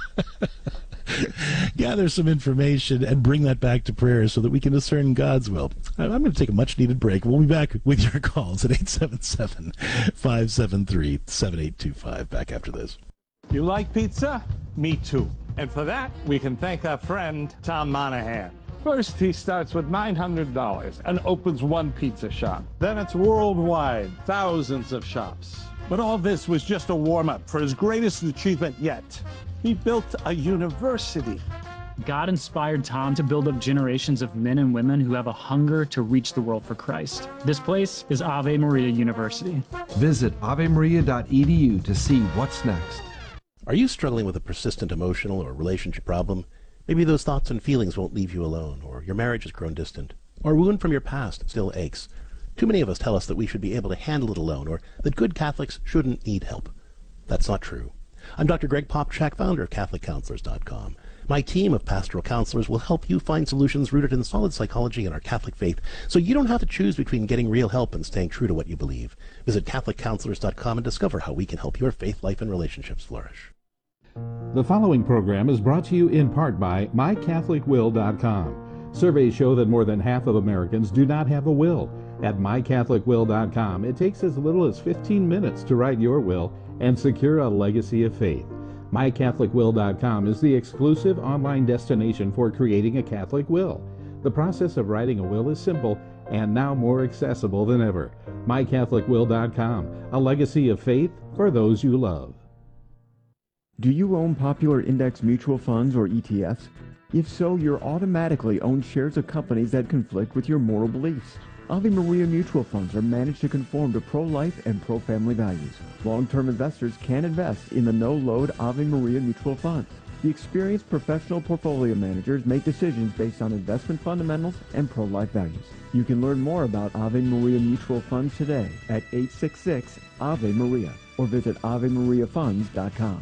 Gather some information and bring that back to prayer so that we can discern God's will. I'm going to take a much-needed break. We'll be back with your calls at eight seven seven, five seven three, seven eight two five. Back after this. You like pizza? Me too. And for that, we can thank our friend Tom Monahan. First, he starts with nine hundred dollars and opens one pizza shop. Then it's worldwide, thousands of shops. But all this was just a warm-up for his greatest achievement yet. He built a university. God inspired Tom to build up generations of men and women who have a hunger to reach the world for Christ. This place is Ave Maria University. Visit ave maria dot e d u to see what's next. Are you struggling with a persistent emotional or relationship problem? Maybe those thoughts and feelings won't leave you alone, or your marriage has grown distant, or a wound from your past still aches. Too many of us tell us that we should be able to handle it alone, or that good Catholics shouldn't need help. That's not true. I'm Doctor Greg Popchak, founder of Catholic Counselors dot com. My team of pastoral counselors will help you find solutions rooted in solid psychology and our Catholic faith, so you don't have to choose between getting real help and staying true to what you believe. Visit Catholic Counselors dot com and discover how we can help your faith life and relationships flourish. The following program is brought to you in part by my catholic will dot com. Surveys show that more than half of Americans do not have a will. At my catholic will dot com, it takes as little as fifteen minutes to write your will and secure a legacy of faith. my catholic will dot com is the exclusive online destination for creating a Catholic will. The process of writing a will is simple and now more accessible than ever. my catholic will dot com, a legacy of faith for those you love. Do you own popular index mutual funds or E T Fs? If so, you're automatically owned shares of companies that conflict with your moral beliefs. Ave Maria mutual funds are managed to conform to pro-life and pro-family values. Long-term investors can invest in the no-load Ave Maria mutual funds. The experienced professional portfolio managers make decisions based on investment fundamentals and pro-life values. You can learn more about Ave Maria mutual funds today at eight six six Ave Maria or visit ave maria funds dot com.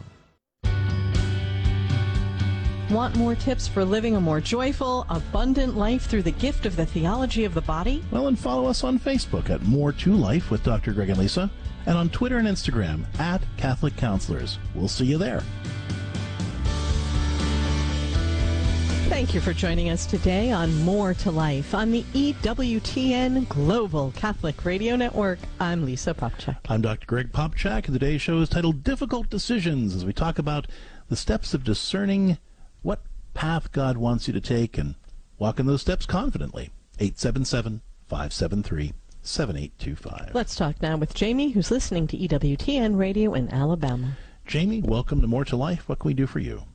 Want more tips for living a more joyful, abundant life through the gift of the theology of the body? Well, and follow us on Facebook at More to Life with Doctor Greg and Lisa, and on Twitter and Instagram at Catholic Counselors. We'll see you there. Thank you for joining us today on More to Life on the E W T N Global Catholic Radio Network. I'm Lisa Popchak. I'm Doctor Greg Popchak, and today's show is titled Difficult Decisions, as we talk about the steps of discerning what path God wants you to take and walk in those steps confidently. eight seven seven, five seven three, seven eight two five. Let's talk now with Jamie, who's listening to E W T N Radio in Alabama. Jamie, welcome to More to Life. What can we do for you?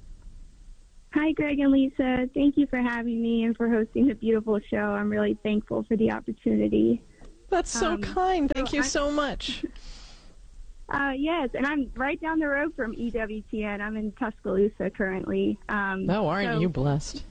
Hi, Greg and Lisa. Thank you for having me and for hosting the beautiful show. I'm really thankful for the opportunity. That's so Um, kind. Thank so you I- so much. Uh, yes, and I'm right down the road from E W T N. I'm in Tuscaloosa currently. Um, Oh, aren't so- you blessed?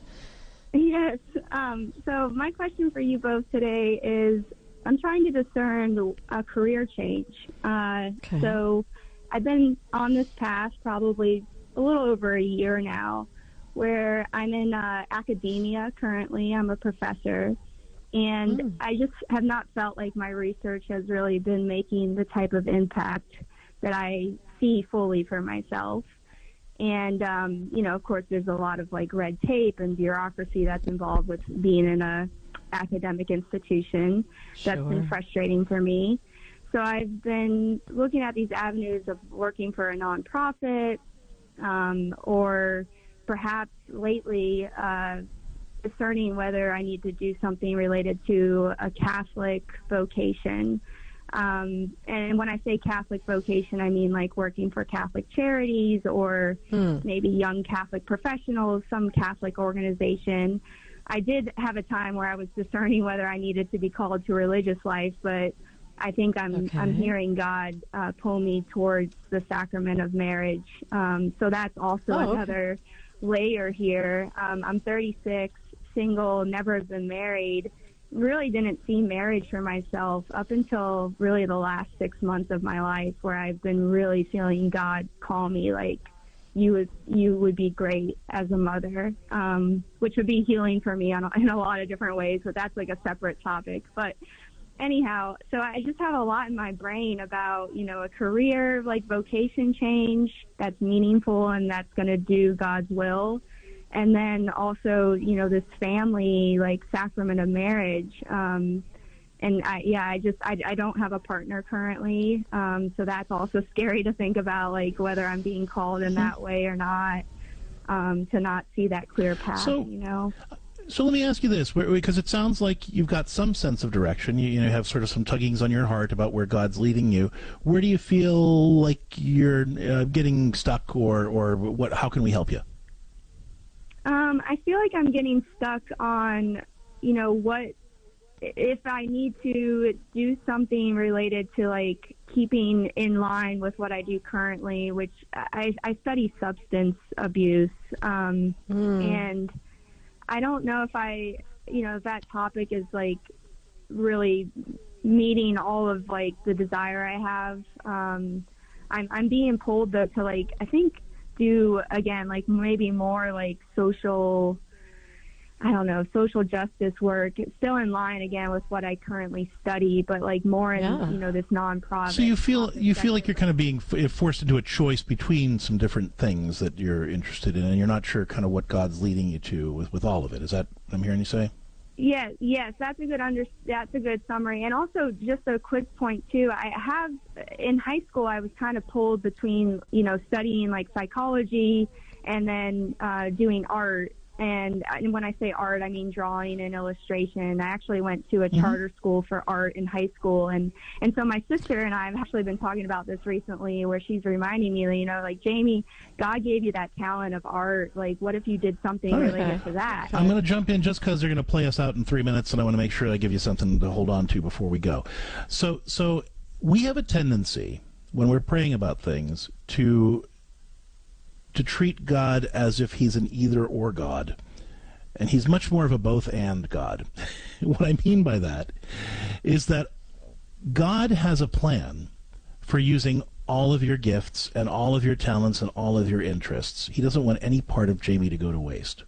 Yes. Um, so my question for you both today is, I'm trying to discern a career change. Uh, Okay. So I've been on this path probably a little over a year now, where I'm in uh, academia currently. I'm a professor. And Mm. I just have not felt like my research has really been making the type of impact that I see fully for myself. And, um, you know, of course, there's a lot of like red tape and bureaucracy that's involved with being in a academic institution. That's been Sure. frustrating for me. So I've been looking at these avenues of working for a nonprofit, um, or perhaps lately uh, discerning whether I need to do something related to a Catholic vocation. Um, and when I say Catholic vocation, I mean like working for Catholic charities or Hmm. maybe young Catholic professionals, some Catholic organization. I did have a time where I was discerning whether I needed to be called to religious life, but I think I'm Okay. I'm hearing God uh, pull me towards the sacrament of marriage. Um, so that's also Oh, okay. another layer here. Um, I'm thirty-six, single, never been married. Really didn't see marriage for myself up until really the last six months of my life, where I've been really feeling God call me like, you would you would be great as a mother, um, which would be healing for me on, a- in a lot of different ways, but that's like a separate topic. But anyhow, so I just have a lot in my brain about, you know, a career, like vocation change that's meaningful and that's going to do God's will. And then also, you know, this family, like sacrament of marriage. Um, and I, yeah, I just, I, I don't have a partner currently. Um, so that's also scary to think about, like whether I'm being called in that way or not, um, to not see that clear path, So- you know? So let me ask you this, where- because it sounds like you've got some sense of direction. You, you know, have sort of some tuggings on your heart about where God's leading you. Where do you feel like you're uh, getting stuck, or, or what? How can we help you? Um, I feel like I'm getting stuck on, you know, what if I need to do something related to like keeping in line with what I do currently, which I, I study substance abuse. Um, and I don't know if I, you know, if that topic is like really meeting all of like the desire I have. Um, I'm, I'm being pulled though to like, I think, do again like maybe more like social I don't know social justice work. It's still in line again with what I currently study, but like more in Yeah. you know this nonprofit. So you feel you feel like you're kind of being f- forced into a choice between some different things that you're interested in, and you're not sure kind of what God's leading you to with, with all of it. Is that what I'm hearing you say? Yes, yes, that's a good under that's a good summary. And also just a quick point too. I have in high school I was kind of pulled between, you know, studying like psychology and then uh, doing art. And, and when I say art, I mean drawing and illustration. I actually went to a Mm-hmm. charter school for art in high school. And, and so my sister and I have actually been talking about this recently, where she's reminding me, you know, like, Jamie, God gave you that talent of art. Like, what if you did something Okay. related to that? I'm going to jump in just because they're going to play us out in three minutes, and I want to make sure I give you something to hold on to before we go. So, so we have a tendency when we're praying about things to to treat God as if he's an either-or God. And he's much more of a both-and God. What I mean by that is that God has a plan for using all of your gifts and all of your talents and all of your interests. He doesn't want any part of Jamie to go to waste.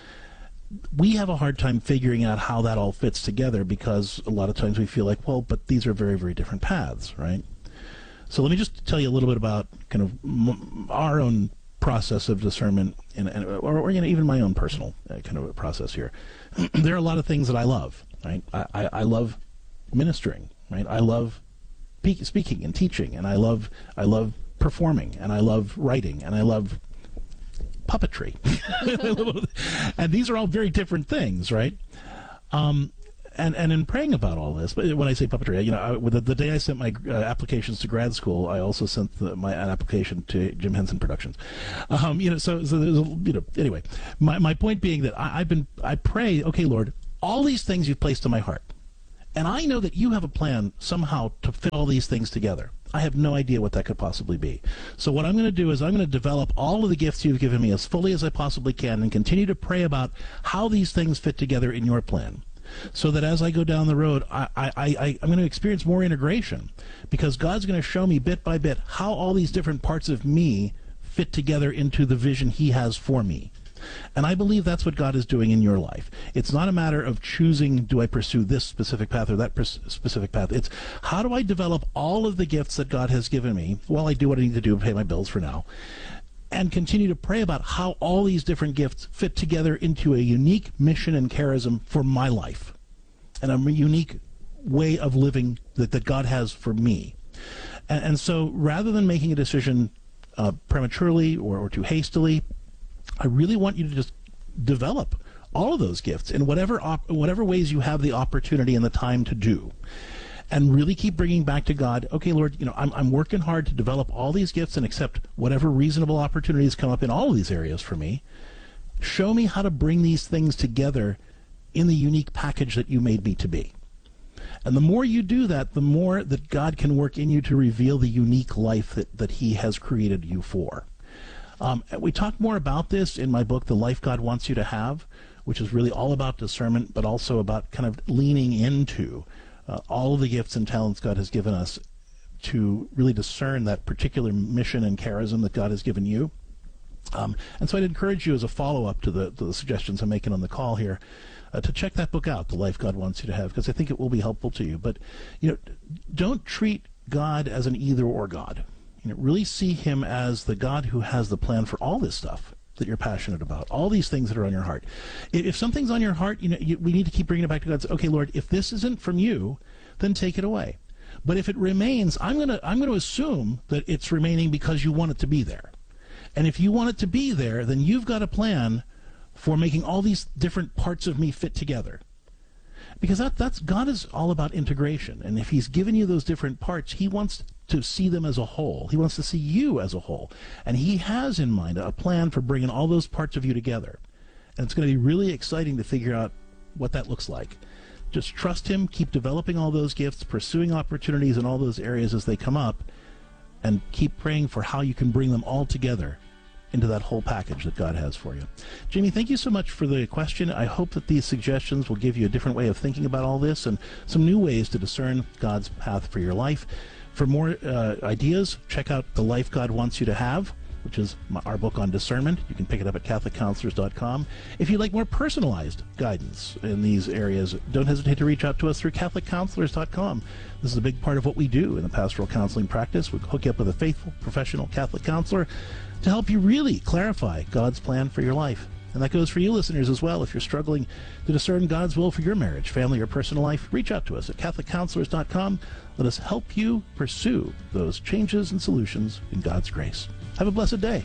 We have a hard time figuring out how that all fits together, because a lot of times we feel like, well, but these are very, very different paths, right? So let me just tell you a little bit about kind of m- our own process of discernment, in, in, or, or you know, even my own personal uh, kind of a process here. There are a lot of things that I love. Right? I, I, I love ministering. Right? I love pe- speaking and teaching, and I love I love performing, and I love writing, and I love puppetry. And these are all very different things, right? Um, and and in praying about all this, but when I say puppetry, you know, I, the, the day I sent my uh, applications to grad school, I also sent the, my an application to Jim Henson Productions. Um, you know, so, so there's a, you know, anyway, my my point being that I, I've been I pray, okay, Lord, all these things you've placed in my heart, and I know that you have a plan somehow to fit all these things together. I have no idea what that could possibly be. So what I'm going to do is I'm going to develop all of the gifts you've given me as fully as I possibly can and continue to pray about how these things fit together in your plan. So that as I go down the road, I, I, I, I'm going to experience more integration, because God's going to show me bit by bit how all these different parts of me fit together into the vision he has for me. And I believe that's what God is doing in your life. It's not a matter of choosing, do I pursue this specific path or that pers- specific path. It's how do I develop all of the gifts that God has given me while I do what I need to do to pay my bills for now, and continue to pray about how all these different gifts fit together into a unique mission and charism for my life, and a unique way of living that, that God has for me. And, and so rather than making a decision uh, prematurely or, or too hastily, I really want you to just develop all of those gifts in whatever op- whatever ways you have the opportunity and the time to do, and really keep bringing back to God, okay, Lord, you know, I'm, I'm working hard to develop all these gifts and accept whatever reasonable opportunities come up in all of these areas for me. Show me how to bring these things together in the unique package that you made me to be. And the more you do that, the more that God can work in you to reveal the unique life that, that he has created you for. Um, we talk more about this in my book, The Life God Wants You to Have, which is really all about discernment, but also about kind of leaning into uh, all of the gifts and talents God has given us to really discern that particular mission and charism that God has given you. Um, and so I'd encourage you, as a follow-up to the, to the suggestions I'm making on the call here, uh, to check that book out, The Life God Wants You to Have, because I think it will be helpful to you. But, you know, don't treat God as an either-or God. You know, really see him as the God who has the plan for all this stuff that you're passionate about, all these things that are on your heart. If, if something's on your heart, you know, you, we need to keep bringing it back to God. Say, okay, Lord, if this isn't from you, then take it away. But if it remains, I'm gonna I'm gonna assume that it's remaining because you want it to be there. And if you want it to be there, then you've got a plan for making all these different parts of me fit together. Because that that's God is all about integration. And if he's given you those different parts, he wants to see them as a whole. He wants to see you as a whole. And he has in mind a plan for bringing all those parts of you together. And it's going to be really exciting to figure out what that looks like. Just trust him, keep developing all those gifts, pursuing opportunities in all those areas as they come up, and keep praying for how you can bring them all together into that whole package that God has for you. Jamie, thank you so much for the question. I hope that these suggestions will give you a different way of thinking about all this and some new ways to discern God's path for your life. For more uh, ideas, check out The Life God Wants You to Have, which is my, our book on discernment. You can pick it up at Catholic Counselors dot com. If you'd like more personalized guidance in these areas, don't hesitate to reach out to us through Catholic Counselors dot com. This is a big part of what we do in the pastoral counseling practice. We hook you up with a faithful, professional Catholic counselor to help you really clarify God's plan for your life. And that goes for you listeners as well. If you're struggling to discern God's will for your marriage, family, or personal life, reach out to us at Catholic Counselors dot com. Let us help you pursue those changes and solutions in God's grace. Have a blessed day.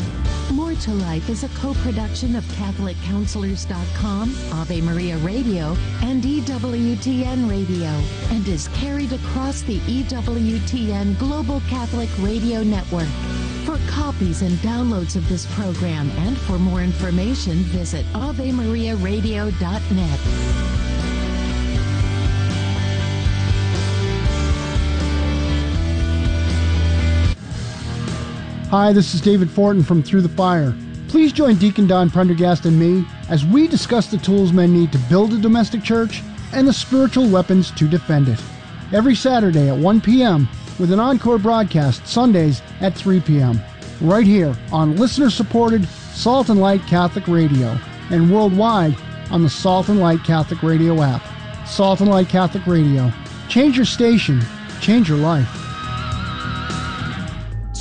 More to Life is a co-production of Catholic Counselors dot com, Ave Maria Radio, and E W T N Radio, and is carried across the E W T N Global Catholic Radio Network. For copies and downloads of this program and for more information, visit Ave Maria Radio dot net. Hi, this is David Fortin from Through the Fire. Please join Deacon Don Prendergast and me as we discuss the tools men need to build a domestic church and the spiritual weapons to defend it. Every Saturday at one p.m. with an encore broadcast Sundays at three p.m. right here on listener-supported Salt and Light Catholic Radio and worldwide on the Salt and Light Catholic Radio app. Salt and Light Catholic Radio. Change your station. Change your life.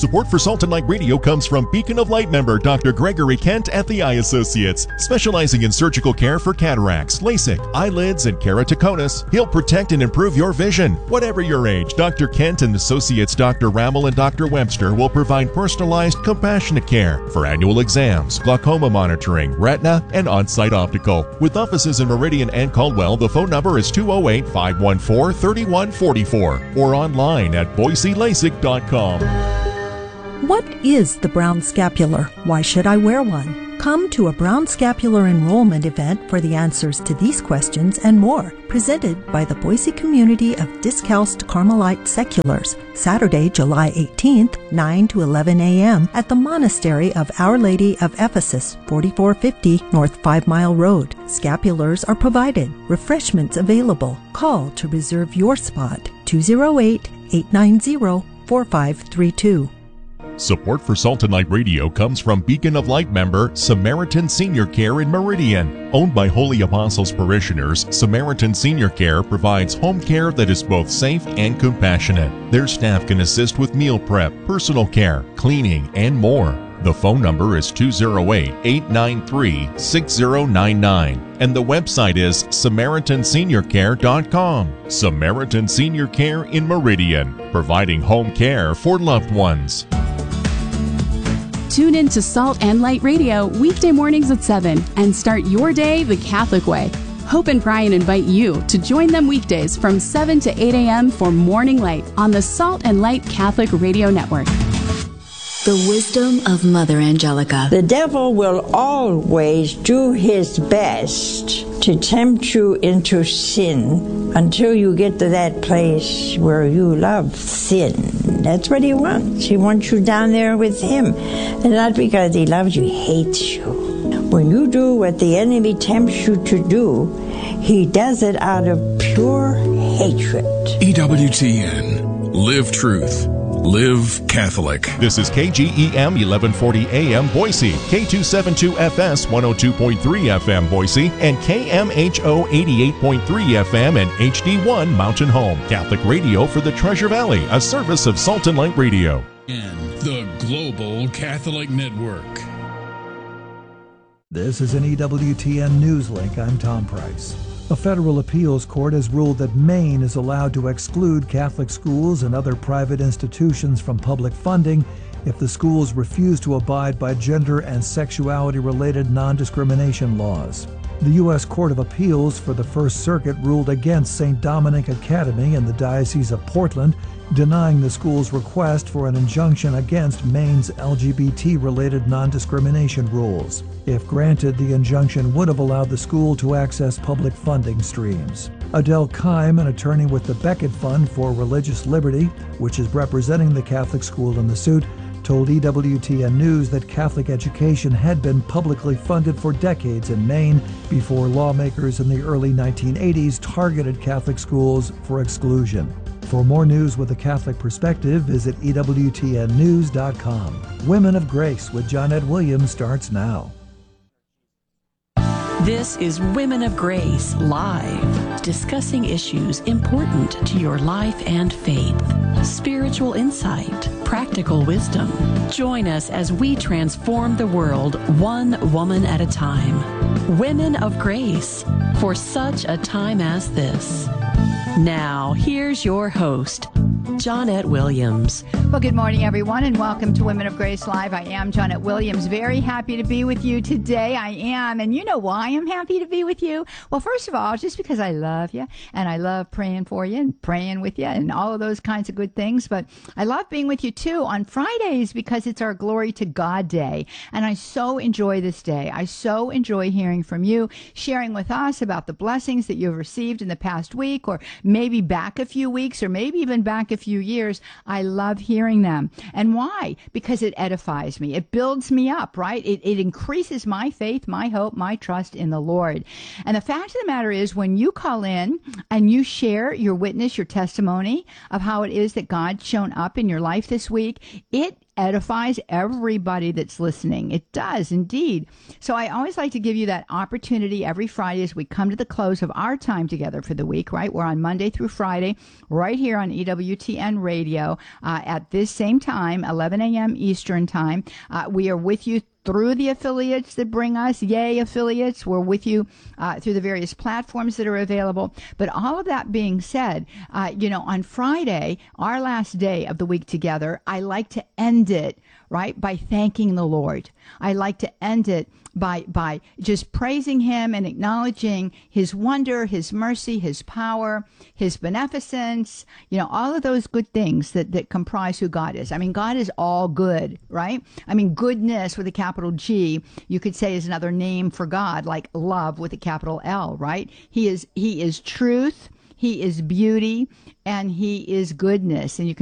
Support for Salt and Light Radio comes from Beacon of Light member Doctor Gregory Kent at the Eye Associates. Specializing in surgical care for cataracts, LASIK, eyelids, and keratoconus, he'll protect and improve your vision. Whatever your age, Doctor Kent and Associates Doctor Rammel and Doctor Webster will provide personalized, compassionate care for annual exams, glaucoma monitoring, retina, and on-site optical. With offices in Meridian and Caldwell, the phone number is two oh eight, five one four, three one four four or online at boise lasik dot com. What is the Brown Scapular? Why should I wear one? Come to a Brown Scapular enrollment event for the answers to these questions and more, presented by the Boise community of Discalced Carmelite Seculars, Saturday, July eighteenth, nine to eleven a.m. at the Monastery of Our Lady of Ephesus, forty-four fifty North Five Mile Road. Scapulars are provided, refreshments available. Call to reserve your spot, two oh eight, eight nine zero, four five three two. Support for Salt and Light Radio comes from Beacon of Light member Samaritan Senior Care in Meridian. Owned by Holy Apostles parishioners, Samaritan Senior Care provides home care that is both safe and compassionate. Their staff can assist with meal prep, personal care, cleaning, and more. The phone number is two oh eight, eight nine three, six oh nine nine and the website is samaritan senior care dot com. Samaritan Senior Care in Meridian, providing home care for loved ones. Tune in to Salt and Light Radio weekday mornings at seven and start your day the Catholic way. Hope and Brian invite you to join them weekdays from seven to eight a.m. for Morning Light on the Salt and Light Catholic Radio Network. The wisdom of Mother Angelica. The devil will always do his best to tempt you into sin until you get to that place where you love sin. That's what he wants. He wants you down there with him. And not because he loves you, he hates you. When you do what the enemy tempts you to do, he does it out of pure hatred. E W T N. Live truth. Live Catholic. This is K G E M eleven forty A M Boise, K two seventy-two F S one oh two point three F M Boise, and K M H O eighty-eight point three F M and H D one Mountain Home. Catholic radio for the Treasure Valley, a service of Salt and Light Radio. And the Global Catholic Network. This is an E W T N News Link. I'm Tom Price. A federal appeals court has ruled that Maine is allowed to exclude Catholic schools and other private institutions from public funding if the schools refuse to abide by gender and sexuality-related non-discrimination laws. The U S Court of Appeals for the First Circuit ruled against Saint Dominic Academy in the Diocese of Portland, denying the school's request for an injunction against Maine's L G B T-related non-discrimination rules. If granted, the injunction would have allowed the school to access public funding streams. Adele Keim, an attorney with the Becket Fund for Religious Liberty, which is representing the Catholic school in the suit, told E W T N News that Catholic education had been publicly funded for decades in Maine before lawmakers in the early nineteen eighties targeted Catholic schools for exclusion. For more news with a Catholic perspective, visit E W T N news dot com. Women of Grace with Johnnette Williams starts now. This is Women of Grace Live, discussing issues important to your life and faith. Spiritual insight, practical wisdom. Join us as we transform the world one woman at a time. Women of Grace, for such a time as this. Now, here's your host, Johnnette Williams. Well, good morning, everyone, and welcome to Women of Grace Live. I am Johnnette Williams. Very happy to be with you today. I am. And you know why I'm happy to be with you? Well, first of all, just because I love you, and I love praying for you and praying with you and all of those kinds of good things. But I love being with you, too, on Fridays because it's our Glory to God Day. And I so enjoy this day. I so enjoy hearing from you, sharing with us about the blessings that you've received in the past week, or maybe back a few weeks, or maybe even back a few years. I love hearing them. And why? Because it edifies me. It builds me up, right? It, it increases my faith, my hope, my trust in the Lord. And the fact of the matter is, when you call in and you share your witness, your testimony of how it is that God's shown up in your life this week, it edifies everybody that's listening. It does indeed. So I always like to give you that opportunity every Friday as we come to the close of our time together for the week, right? We're on Monday through Friday, right here on E W T N Radio uh, at this same time, eleven a.m. Eastern Time. Uh, we are with you through the affiliates that bring us. Yay, affiliates. We're with you uh, through the various platforms that are available. But all of that being said, uh, you know, on Friday, our last day of the week together, I like to end it, right, by thanking the Lord. I like to end it by by just praising him and acknowledging his wonder, his mercy, his power, his beneficence, you know, all of those good things that, that comprise who God is. I mean, God is all good, right? I mean, goodness with a capital G, you could say is another name for God, like love with a capital L, right? He is he is truth, he is beauty, and he is goodness. And you can